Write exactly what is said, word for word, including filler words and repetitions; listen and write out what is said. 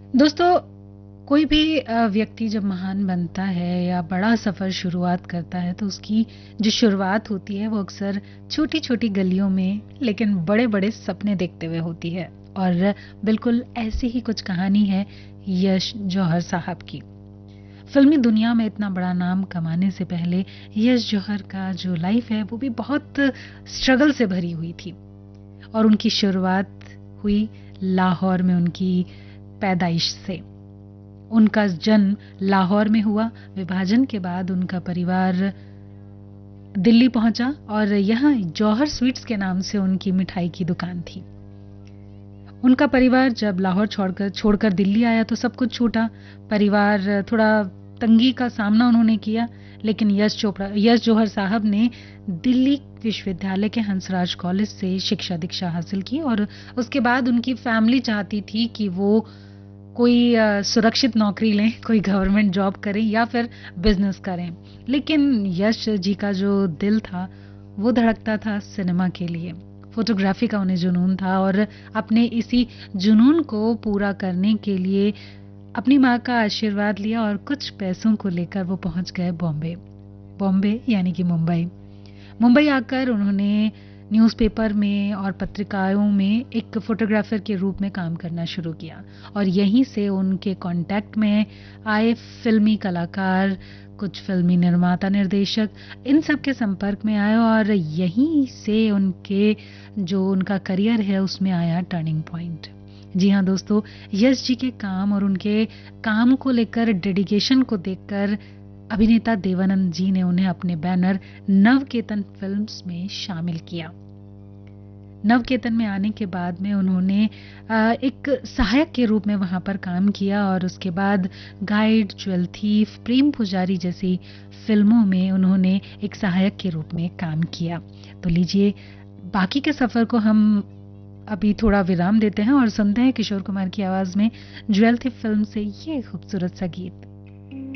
दोस्तों, कोई भी अ, व्यक्ति जब महान बनता है या बड़ा सफ़र शुरुआत करता है तो उसकी जो शुरुआत होती है वो अक्सर छोटी-छोटी गलियों में लेकिन बड़े-बड़े सपने देखते हुए होती है। और बिल्कुल ऐसी ही कुछ कहानी है यश जौहर साहब की। फ़िल्मी दुनिया में इतना बड़ा नाम कमाने से पहले यश जौहर का जो लाइफ़ है वो भी बहुत स्ट्रगल से भरी हुई थी। और उनकी शुरुआत हुई लाहौर में उनकी पैदाइश से। उनका जन्म लाहौर में हुआ। विभाजन के बाद उनका परिवार दिल्ली पहुंचा और यहाँ जौहर स्वीट्स के नाम से उनकी मिठाई की दुकान थी। उनका परिवार जब लाहौर छोड़कर छोड़कर दिल्ली आया तो सब कुछ छूटा। परिवार थोड़ा तंगी का सामना उन्होंने किया, लेकिन यश चोपड़ा यश जौहर साहब ने दिल्ली विश्वविद्यालय के हंसराज कॉलेज से शिक्षा दीक्षा हासिल की और उसके बाद उनकी फैमिली चाहती थी कि वो कोई अ, सुरक्षित नौकरी लें, कोई गवर्नमेंट जॉब करें या फिर बिजनेस करें। लेकिन यश जी का जो दिल था वो धड़कता था सिनेमा के लिए। फोटोग्राफी का उन्हें जुनून था और अपने इसी जुनून को पूरा करने के लिए अपनी माँ का आशीर्वाद लिया और कुछ पैसों को लेकर वो पहुंच गए बॉम्बे। बॉम्बे यानी कि मुंबई। मुंबई आकर उन्होंने न्यूज़पेपर में और पत्रिकाओं में एक फोटोग्राफर के रूप में काम करना शुरू किया और यहीं से उनके कांटेक्ट में आए फिल्मी कलाकार, कुछ फिल्मी निर्माता निर्देशक, इन सब के संपर्क में आए और यहीं से उनके जो उनका करियर है उसमें आया टर्निंग पॉइंट। जी हाँ दोस्तों, यश जी के काम और उनके काम को लेकर डेडिकेशन को देखकर अभिनेता देवानंद जी ने उन्हें अपने बैनर नवकेतन फिल्म्स में शामिल किया। नवकेतन में आने के बाद में उन्होंने एक सहायक के रूप में वहां पर काम किया और उसके बाद गाइड, ज्वेल थीफ, प्रेम पुजारी जैसी फिल्मों में उन्होंने एक सहायक के रूप में काम किया। तो लीजिए, बाकी के सफर को हम अभी थोड़ा विराम देते हैं और सुनते हैं किशोर कुमार की आवाज में ज्वेल थीफ फिल्म से ये खूबसूरत सा गीत।